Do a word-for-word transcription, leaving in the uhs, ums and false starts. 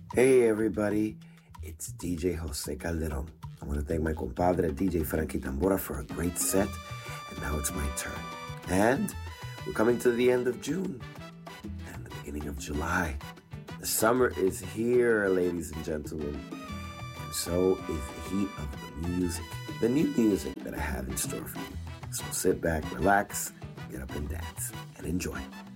Hey everybody, it's D J Jose Calderon. I want to thank my compadre D J Frankie Tambora for a great set, and now it's my turn. And we're coming to the end of June and the beginning of July. The summer is here, ladies and gentlemen, and so is the heat of the music, the new music that I have in store for you. So sit back, relax, get up and dance, and enjoy.